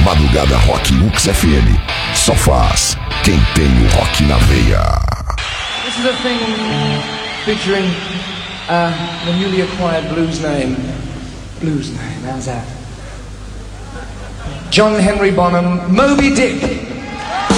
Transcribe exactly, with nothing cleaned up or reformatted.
Madrugada Rock Lux F M. Só faz quem tem o rock na veia. This is a thing featuring uh, the newly acquired blues name. Blues name, how's that? John Henry Bonham, Moby Dick.